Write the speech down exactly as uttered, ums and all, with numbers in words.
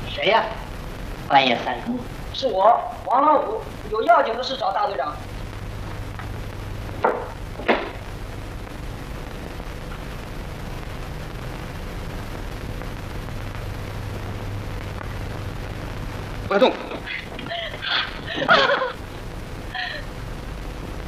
谁呀？半夜三更。 是我，王老五，有要紧的事找大队长。 不要动！